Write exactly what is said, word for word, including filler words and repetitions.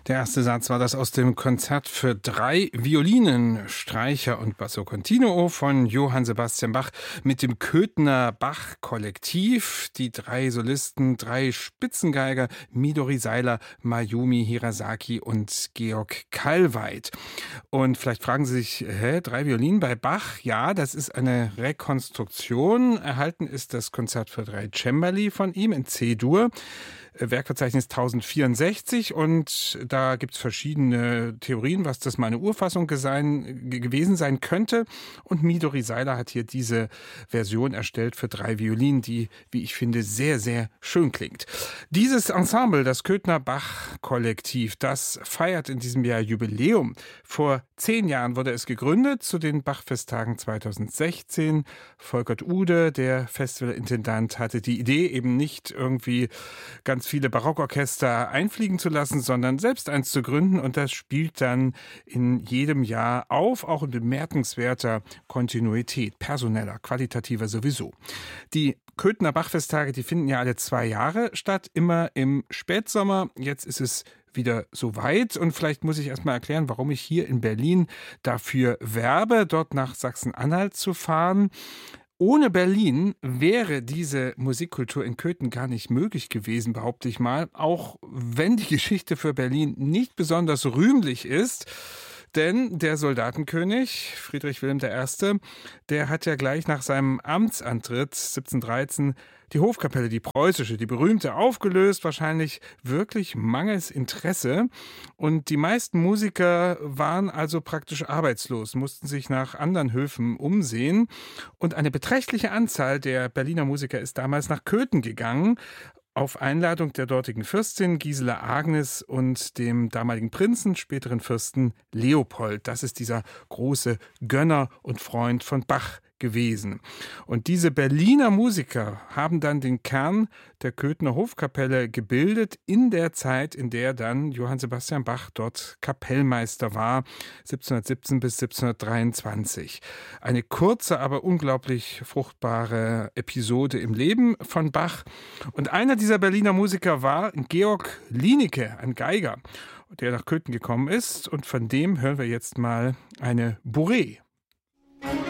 Der erste Satz war das aus dem Konzert für drei Violinen, Streicher und Basso Continuo von Johann Sebastian Bach mit dem Köthner Bach-Kollektiv. Die drei Solisten, drei Spitzengeiger, Midori Seiler, Mayumi Hirasaki und Georg Kallweit. Und vielleicht fragen Sie sich, hä, drei Violinen bei Bach? Ja, das ist eine Rekonstruktion. Erhalten ist das Konzert für drei Cembali von ihm in C-Dur. Werkverzeichnis tausendvierundsechzig, und da gibt es verschiedene Theorien, was das mal eine Urfassung sein, gewesen sein könnte. Und Midori Seiler hat hier diese Version erstellt für drei Violinen, die, wie ich finde, sehr, sehr schön klingt. Dieses Ensemble, das Köthner Bach-Kollektiv, das feiert in diesem Jahr Jubiläum. Vor zehn Jahren wurde es gegründet zu den Bach-Festtagen zweitausendsechzehn. Volkert Ude, der Festivalintendant, hatte die Idee, eben nicht irgendwie ganz viele Barockorchester einfliegen zu lassen, sondern selbst eins zu gründen, und das spielt dann in jedem Jahr auf, auch in bemerkenswerter Kontinuität, personeller, qualitativer sowieso. Die Köthner Bachfesttage, die finden ja alle zwei Jahre statt, immer im Spätsommer. Jetzt ist es wieder so weit, und vielleicht muss ich erstmal erklären, warum ich hier in Berlin dafür werbe, dort nach Sachsen-Anhalt zu fahren. Ohne Berlin wäre diese Musikkultur in Köthen gar nicht möglich gewesen, behaupte ich mal, auch wenn die Geschichte für Berlin nicht besonders rühmlich ist. Denn der Soldatenkönig, Friedrich Wilhelm der Erste., der hat ja gleich nach seinem Amtsantritt siebzehnhundertdreizehn die Hofkapelle, die preußische, die berühmte, aufgelöst, wahrscheinlich wirklich mangels Interesse. Und die meisten Musiker waren also praktisch arbeitslos, mussten sich nach anderen Höfen umsehen. Und eine beträchtliche Anzahl der Berliner Musiker ist damals nach Köthen gegangen, auf Einladung der dortigen Fürstin Gisela Agnes und dem damaligen Prinzen, späteren Fürsten Leopold. Das ist dieser große Gönner und Freund von Bach gewesen. Und diese Berliner Musiker haben dann den Kern der Köthener Hofkapelle gebildet in der Zeit, in der dann Johann Sebastian Bach dort Kapellmeister war, siebzehnhundertsiebzehn bis siebzehnhundertdreiundzwanzig. Eine kurze, aber unglaublich fruchtbare Episode im Leben von Bach. Und einer dieser Berliner Musiker war Georg Lienecke, ein Geiger, der nach Köthen gekommen ist. Und von dem hören wir jetzt mal eine Bourrée.